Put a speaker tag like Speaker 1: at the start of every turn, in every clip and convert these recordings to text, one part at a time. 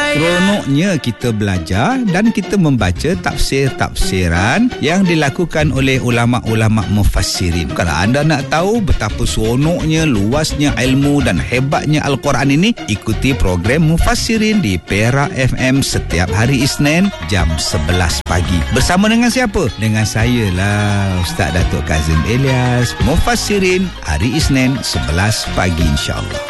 Speaker 1: Seronoknya kita belajar dan kita membaca tafsir-tafsiran yang dilakukan oleh ulama-ulama mufassirin. Kalau anda nak tahu betapa seronoknya, luasnya ilmu dan hebatnya Al-Quran ini, ikuti program Mufassirin di Perak FM setiap hari Isnin jam 11 pagi. Bersama dengan siapa? Dengan saya lah, Ustaz Datuk Kazim Ilyas. Mufassirin hari Isnin 11 pagi insya-Allah.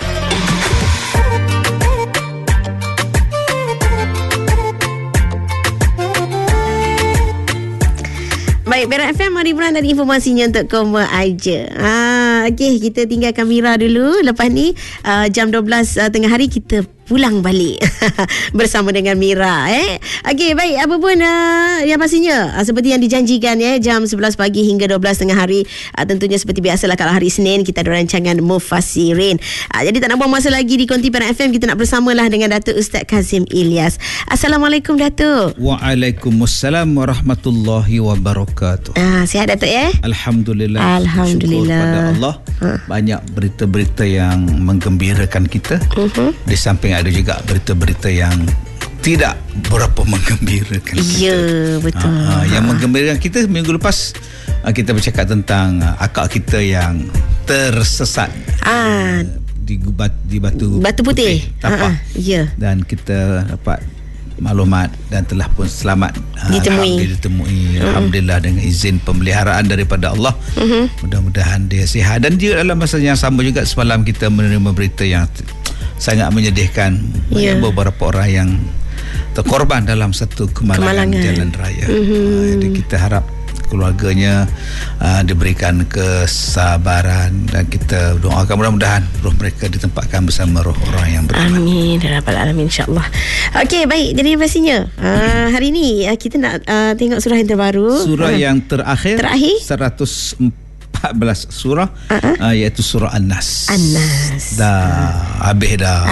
Speaker 2: Baik, Perak FM, mari bulan dari informasinya untuk Koma Aja. Okey, kita tinggalkan Mira dulu. Lepas ni jam 12 tengah hari kita pulang balik bersama dengan Mira. Okey, baik, apa pun yang pastinya seperti yang dijanjikan jam 11 pagi hingga 12 tengah hari, tentunya seperti biasalah kalau hari Isnin kita ada rancangan Mufassirin. Jadi tak nak buang masa lagi di Konti Perak FM, kita nak bersamalah dengan Datuk Ustaz Kazim Ilyas. Assalamualaikum Datuk.
Speaker 1: Waalaikumsalam warahmatullahi wabarakatuh.
Speaker 2: Sihat Datuk
Speaker 1: Alhamdulillah. Syukur pada Allah. Banyak berita-berita yang menggembirakan kita. Di samping ada juga berita-berita yang tidak berapa menggembirakan kita.
Speaker 2: Ya, betul.
Speaker 1: Yang menggembirakan kita, minggu lepas kita bercakap tentang akak kita yang tersesat di Batu Putih Tapah.
Speaker 2: Ya.
Speaker 1: Dan kita dapat maklumat dan telah pun selamat ditemui. Alhamdulillah dengan izin pemeliharaan daripada Allah. Mudah-mudahan dia sihat. Dan juga dalam masa yang sama juga semalam kita menerima berita yang sangat menyedihkan. Beberapa orang yang terkorban dalam satu kemalangan jalan raya. Jadi kita harap keluarganya diberikan kesabaran dan kita doakan mudah-mudahan roh mereka ditempatkan bersama roh orang yang beriman.
Speaker 2: Amin ya rabbal alamin, insya-Allah. Okey, baik, jadi pastinya hari ini kita nak tengok surah yang terbaru,
Speaker 1: surah yang terakhir 114 surah, iaitu surah An-Nas. Dah habis dah.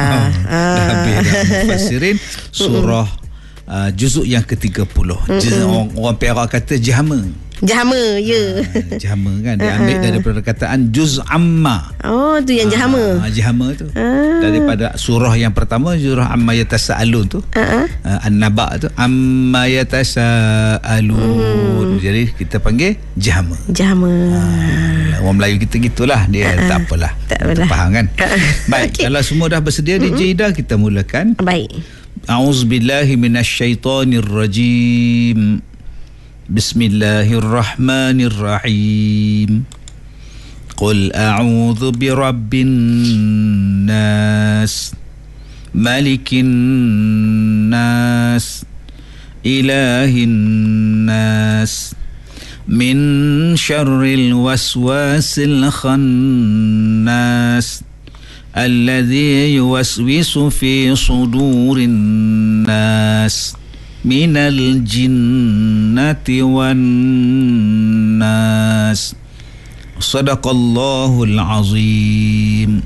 Speaker 1: Mufassirin surah juzuk yang ke-30. Orang Perak kata jahama, jahama kan diambil daripada perkataan juz amma.
Speaker 2: Tu yang jahama.
Speaker 1: Jahama tu daripada surah yang pertama, surah amma yatasaalun tu. An-Naba tu amma yatasaalun. Jadi kita panggil jahama. Orang Melayu kita gitulah dia. Tak apalah. Faham kan? Baik, kalau semua dah bersedia di Jeddah, kita mulakan.
Speaker 2: Baik.
Speaker 1: A'udzubillahi minasyaitonirrajim. Bismillahirrahmanirrahim. Qul a'udzu birabbin nas, malikin nas, ilahin nas, min syarril waswasil khannas, alladzi yuwaswisu fi sudurin nas, minal jinnati wan nas. Sadaqallahul azim.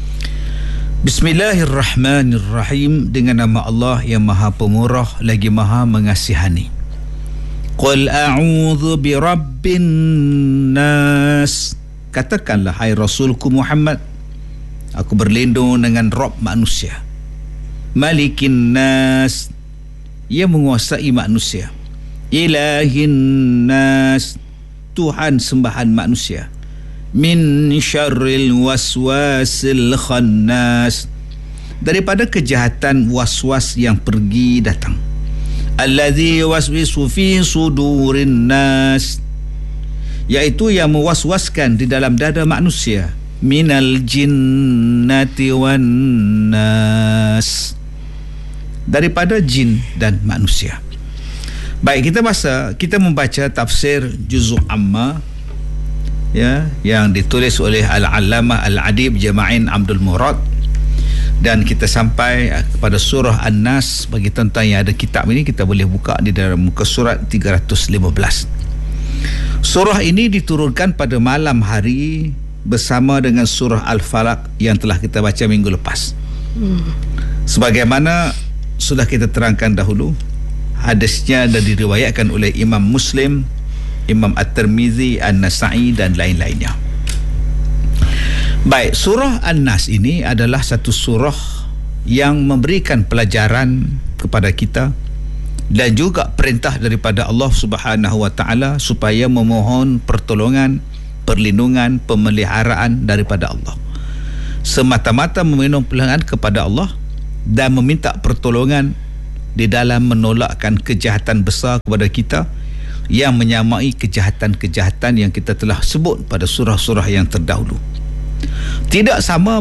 Speaker 1: Bismillahirrahmanirrahim. Dengan nama Allah yang Maha Pemurah lagi Maha Mengasihani. Qul a'udzu birabbin nas. Katakanlah hai Rasulku Muhammad, aku berlindung dengan Rabb manusia. Malikin nas, ia menguasai manusia. Ilahin nas, Tuhan sembahan manusia. Min syarril waswasil khannas, daripada kejahatan waswas yang pergi datang. Alladzi waswisu fi sudurin nas, iaitu yang mewaswaskan di dalam dada manusia. Minal jinnati wan nas, daripada jin dan manusia. Baik, kita membaca tafsir juzuk amma yang ditulis oleh Al-Allamah Al-Adib Jama'in Abdul Murad, dan kita sampai kepada surah An-Nas. Bagi tuan-tuan yang ada kitab ini, kita boleh buka di dalam muka surat 315. Surah ini diturunkan pada malam hari bersama dengan surah Al-Falaq yang telah kita baca minggu lepas. Sebagaimana sudah kita terangkan dahulu, hadisnya dan diriwayatkan oleh Imam Muslim, Imam At-Tirmizi, An-Nasa'i dan lain-lainnya. Baik, surah An-Nas ini adalah satu surah yang memberikan pelajaran kepada kita dan juga perintah daripada Allah Subhanahu wa taala supaya memohon pertolongan, perlindungan, pemeliharaan daripada Allah. Semata-mata meminta pertolongan kepada Allah dan meminta pertolongan di dalam menolakkan kejahatan besar kepada kita yang menyamai kejahatan-kejahatan yang kita telah sebut pada surah-surah yang terdahulu. Tidak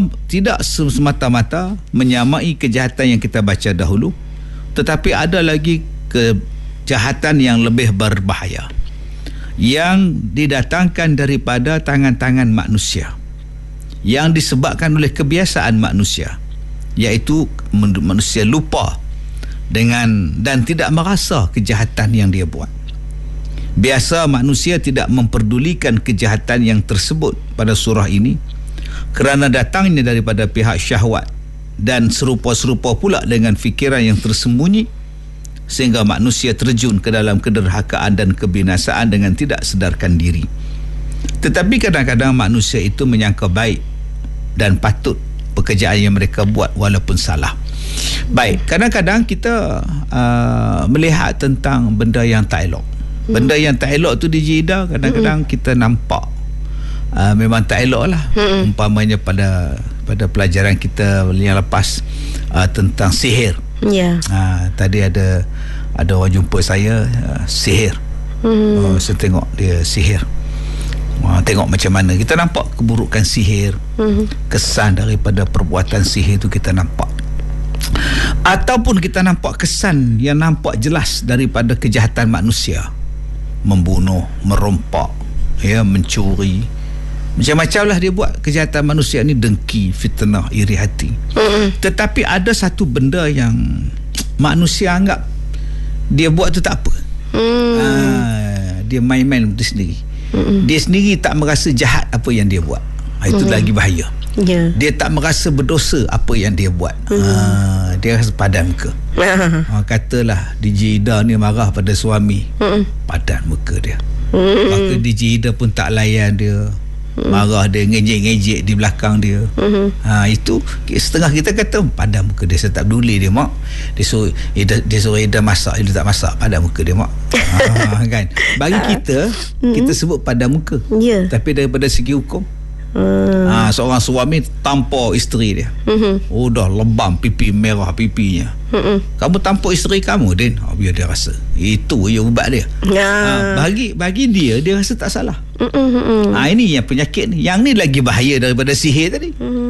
Speaker 1: semata-mata menyamai kejahatan yang kita baca dahulu, tetapi ada lagi kejahatan yang lebih berbahaya yang didatangkan daripada tangan-tangan manusia, yang disebabkan oleh kebiasaan manusia, iaitu manusia lupa dan tidak merasa kejahatan yang dia buat. Biasa manusia tidak memperdulikan kejahatan yang tersebut pada surah ini kerana datangnya daripada pihak syahwat dan serupa-serupa pula dengan fikiran yang tersembunyi, sehingga manusia terjun ke dalam kederhakaan dan kebinasaan dengan tidak sedarkan diri. Tetapi kadang-kadang manusia itu menyangka baik dan patut pekerjaan yang mereka buat walaupun salah. Baik, kadang-kadang kita melihat tentang benda yang tak elok. Benda yang tak elok tu di Jeddah kadang-kadang kita nampak memang tak elok lah. Umpamanya pada pelajaran kita yang lepas tentang sihir. Tadi ada orang jumpa saya sihir. Saya tengok dia sihir. Tengok macam mana kita nampak keburukan sihir, kesan daripada perbuatan sihir tu kita nampak. Ataupun kita nampak kesan yang nampak jelas daripada kejahatan manusia, membunuh, merompak, mencuri, macam-macam lah dia buat kejahatan manusia ni, dengki, fitnah, iri hati. Tetapi ada satu benda yang manusia anggap dia buat tu tak apa. Dia main-main dia sendiri. Dia sendiri tak merasa jahat apa yang dia buat. Itu lagi bahaya. Dia tak merasa berdosa apa yang dia buat. Dia rasa padan muka. Katalah DJ Ida ni marah pada suami, padan muka dia. Maka DJ Ida pun tak layan dia, marah dia, ngejek-ngejek di belakang dia. Itu setengah kita kata padan muka dia, saya tak peduli dia mak. Dia suruh Ida masak, dia tak masak, padan muka dia mak. Kan, bagi kita sebut padan muka. Tapi daripada segi hukum, seorang suami tampar isteri dia, dah lebam pipi, merah pipinya. Kamu tampar isteri kamu, Din. Biar dia rasa itu je ubat dia. Bagi dia rasa tak salah. Ini yang penyakit ni. Yang ni lagi bahaya daripada sihir tadi.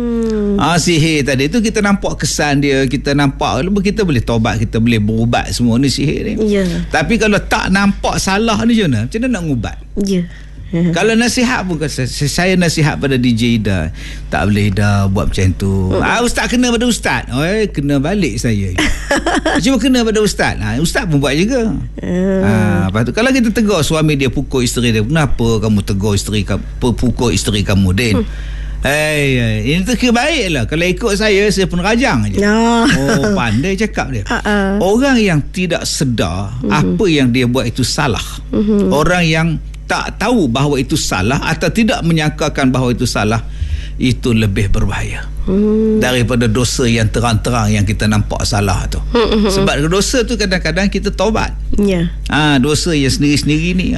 Speaker 1: Sihir tadi tu kita nampak kesan dia, kita nampak, kita boleh taubat, kita boleh berubat semua ni sihir ni. Tapi kalau tak nampak salah ni macam mana nak ngubat? Kalau nasihat pun, saya nasihat pada DJ Ida, tak boleh dah buat macam tu. Ustaz kena pada ustaz. Kena balik saya. Cuma kena pada ustaz. Ustaz pun buat juga. Lepas tu kalau kita tegur suami dia pukul isteri dia, kenapa kamu tegur isteri kamu, pukul isteri kamu, Din? Ini tu baik lah. Kalau ikut saya pun rajang je. Pandai cakap dia. Orang yang tidak sedar apa yang dia buat itu salah, orang yang tak tahu bahawa itu salah atau tidak menyangkakan bahawa itu salah, itu lebih berbahaya daripada dosa yang terang-terang yang kita nampak salah tu. Sebab dosa tu kadang-kadang kita taubat. Dosa yang sendiri-sendiri ni,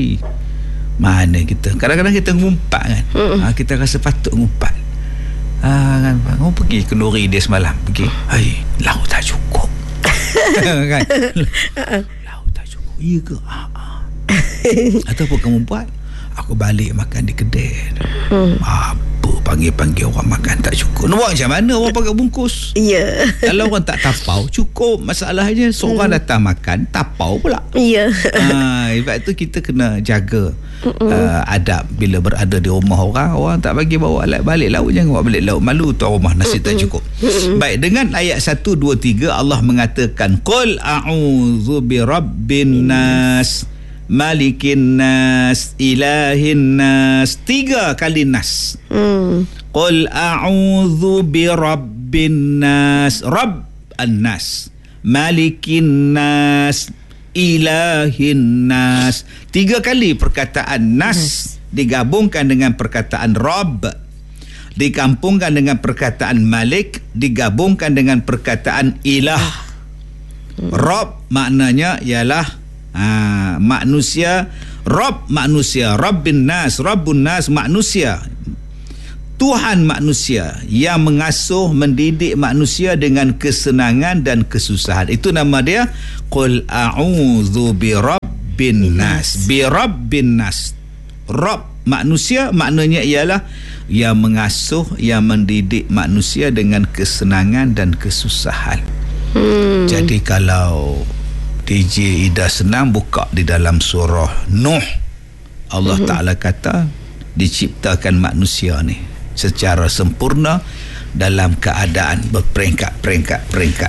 Speaker 1: mana kita kadang-kadang kita ngumpat kan. Kita rasa patut ngumpat. Kan, kamu pergi kenduri dia semalam, pergi, lauk tak cukup. Kan, lauk tak cukup. Iya ke? Ataupun kamu buat, aku balik makan di kedai, apa panggil-panggil orang makan tak cukup. Nak buat macam mana orang pakai bungkus? Kalau orang tak tapau cukup. Masalahnya seorang datang makan tapau pula. Sebab tu kita kena jaga adab bila berada di rumah orang tak bagi bawa balik lauk, jangan bawa balik lauk, malu tuan rumah nasi tak cukup. Baik, dengan ayat 1, 2, 3 Allah mengatakan qul a'udzu birabbin nas, malikin nas, ilahin nas. 3 kali nas. Qul a'udzu birabbin nas, rabb an-nas, malikin nas, ilahin nas. 3 kali perkataan nas digabungkan dengan perkataan rabb. dikampungkan dengan perkataan Malik, digabungkan dengan perkataan Ilah. Rabb maknanya ialah manusia. Rabb manusia, Rabbin nas, Rabbun nas manusia, Tuhan manusia yang mengasuh, mendidik manusia dengan kesenangan dan kesusahan. Itu nama dia, qul a'udzu bi rabbin nas. Bi rabbin nas. Rabb manusia maknanya ialah yang mengasuh, yang mendidik manusia dengan kesenangan dan kesusahan. Jadi kalau DJ Ida senang buka di dalam surah Nuh, Allah Ta'ala kata diciptakan manusia ni secara sempurna dalam keadaan berperingkat-peringkat.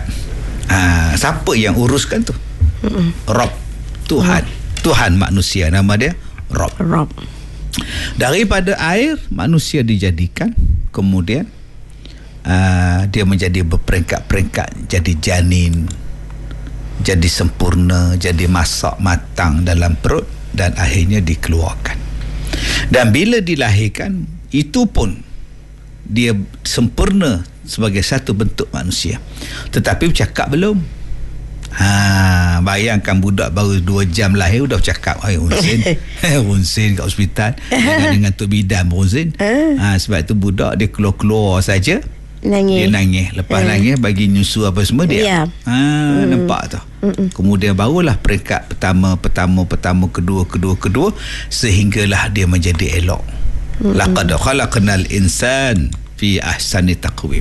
Speaker 1: Siapa yang uruskan tu? Rabb, Tuhan manusia, nama dia Rabb. Daripada air manusia dijadikan, kemudian dia menjadi berperingkat-peringkat, jadi janin, jadi sempurna, jadi masak matang dalam perut, dan akhirnya dikeluarkan. Dan bila dilahirkan, itu pun dia sempurna sebagai satu bentuk manusia. Tetapi bercakap belum. Bayangkan budak baru 2 jam lahir dah bercakap. Runsin kat hospital dengan Tok Bidan runsin. Sebab itu budak dia keluar-keluar saja, dia nangis. Lepas nangis bagi nyusu apa semua dia. Nampak tu. Kemudian barulah peringkat pertama, kedua, sehinggalah dia menjadi elok. Laqad khalaqnal insan fi ahsani taqwim.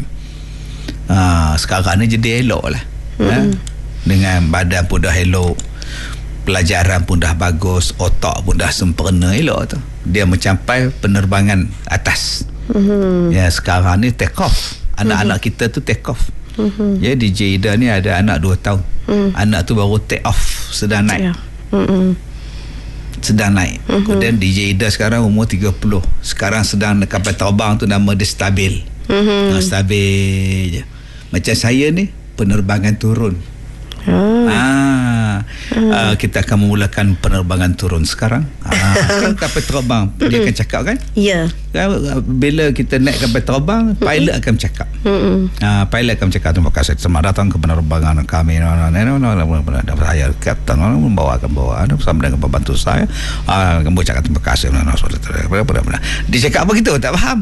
Speaker 1: Sekarang ni jadi elok lah. Dengan badan pun dah elok, pelajaran pun dah bagus, otak pun dah sempurna, elok tu. Dia mencapai penerbangan atas. Ya, sekarang ni take off. Anak-anak kita tu take off. Ya, DJ Ida ni ada anak 2 tahun. Anak tu baru take off, sedang naik. Kemudian DJ Ida sekarang umur 30. Sekarang sedang kapal terbang tu, nama dia stabil. Stabil je. Macam saya ni penerbangan turun. Kita akan memulakan penerbangan turun sekarang. Kan kapal terbang dia akan cakap kan? Ya. Bila kita naik kapal terbang, pilot akan cakap. Pilot akan cakap, terima kasih, selamat datang ke penerbangan kami. Saya kapten membawakan bersama dengan pembantu saya. Kamu cakap terima kasih. Dia cakap apa kita tak faham.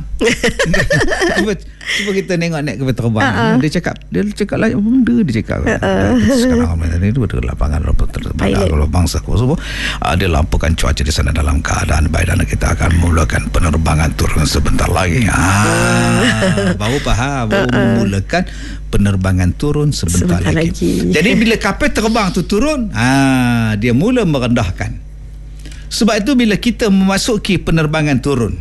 Speaker 1: Cuba kita tengok naik kapal terbang. Dia cakap lah apa benda dia cakap. Sekarang ini dua lapangan bangsa Kosovo, dia lampaukan cuaca di sana dalam keadaan baik dan kita akan memulakan penerbangan turun sebentar lagi. Baru faham, baru memulakan penerbangan turun sebentar lagi. Jadi bila kapal terbang tu turun, dia mula merendahkan. Sebab itu bila kita memasuki penerbangan turun,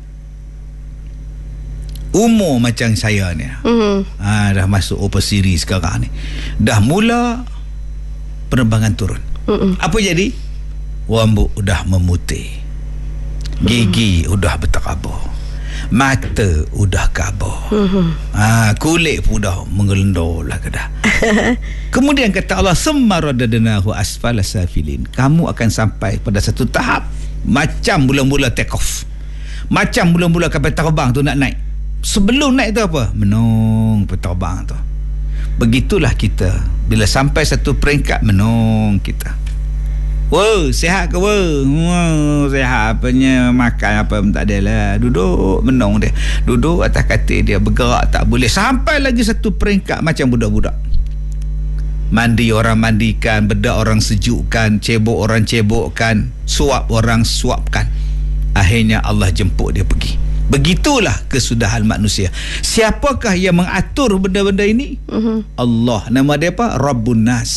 Speaker 1: umur macam saya ni, dah masuk upper series sekarang ni, dah mula penerbangan turun. Apa jadi? Rambut udah memutih, gigi udah berterabur, mata udah kabur, kulit pun dah mengelendor lah kedah. Kemudian kata Allah, summa radadnahu asfala safilin. Kamu akan sampai pada satu tahap macam mula-mula take off, macam mula-mula kapal terbang tu nak naik. Sebelum naik tu apa? Menung peterbang tu. Begitulah kita. Bila sampai satu peringkat, menung kita. Wow, sihat ke wow? Sihat apanya, makan apa pun tak ada lah. Duduk menung dia. Duduk atas katil dia, bergerak tak boleh. Sampai lagi satu peringkat macam budak-budak. Mandi orang mandikan, bedak orang sejukkan, cebok orang cebokkan, suap orang suapkan. Akhirnya Allah jemput dia pergi. Begitulah kesudahan manusia. Siapakah yang mengatur benda-benda ini? Allah. Nama dia apa? Rabbun Nas.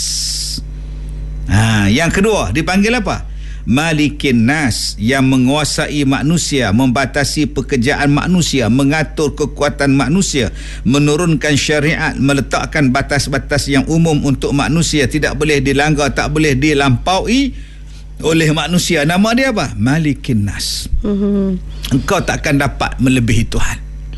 Speaker 1: Yang kedua dipanggil apa? Malikin Nas, yang menguasai manusia, membatasi pekerjaan manusia, mengatur kekuatan manusia, menurunkan syariat, meletakkan batas-batas yang umum untuk manusia, tidak boleh dilanggar, tak boleh dilampaui oleh manusia. Nama dia apa? Malikin Nas. Engkau takkan dapat melebihi Tuhan.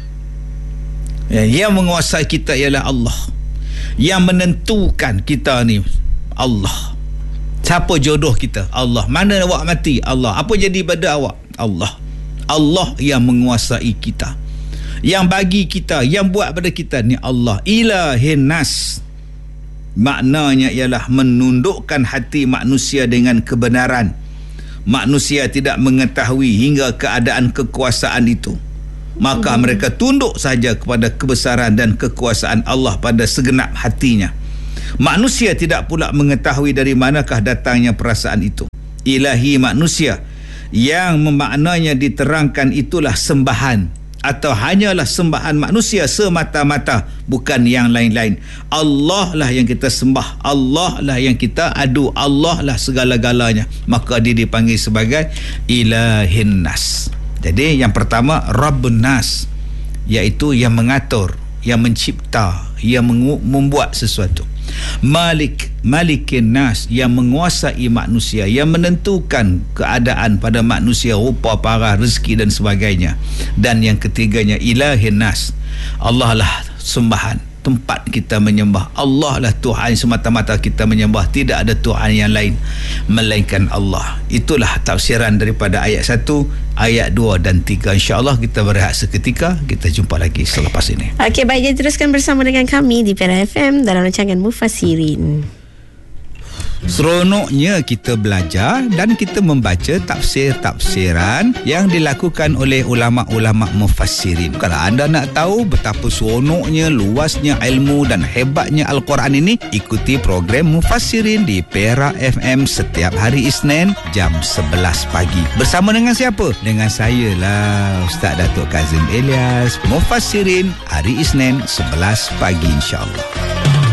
Speaker 1: Yang menguasai kita ialah Allah. Yang menentukan kita ni Allah. Siapa jodoh kita? Allah. Mana awak mati? Allah. Apa jadi pada awak? Allah. Allah yang menguasai kita. Yang bagi kita, yang buat pada kita ni Allah. Ilahin nas. Maknanya ialah menundukkan hati manusia dengan kebenaran. Manusia tidak mengetahui hingga keadaan kekuasaan itu. Maka mereka tunduk saja kepada kebesaran dan kekuasaan Allah pada segenap hatinya. Manusia tidak pula mengetahui dari manakah datangnya perasaan itu. Ilahi manusia yang memaknanya diterangkan itulah sembahan, atau hanyalah sembahan manusia semata-mata, bukan yang lain-lain. Allah lah yang kita sembah, Allah lah yang kita adu, Allah lah segala-galanya. Maka dia dipanggil sebagai ilahin nas. Jadi yang pertama Rabbun nas, iaitu yang mengatur, yang mencipta, yang membuat sesuatu. Malikin nas, yang menguasai manusia, yang menentukan keadaan pada manusia, rupa, parah, rezeki dan sebagainya. Dan yang ketiganya ilahin nas, Allah lah sembahan, tempat kita menyembah. Allah lah Tuhan semata-mata kita menyembah, tidak ada Tuhan yang lain melainkan Allah. Itulah tafsiran daripada ayat 1, ayat 2 dan 3. InsyaAllah kita berehat seketika. Kita jumpa lagi selepas ini.
Speaker 2: Okey, baik, jadi teruskan bersama dengan kami di Perak FM dalam rancangan Mufassirin.
Speaker 1: Seronoknya kita belajar dan kita membaca tafsir-tafsiran yang dilakukan oleh ulama-ulama mufassirin. Kalau anda nak tahu betapa seronoknya, luasnya ilmu dan hebatnya Al-Quran ini, ikuti program Mufassirin di Perak FM setiap hari Isnin jam 11 pagi. Bersama dengan siapa? Dengan saya lah, Ustaz Datuk Kazim Elias. Mufassirin hari Isnin 11 pagi, insyaAllah.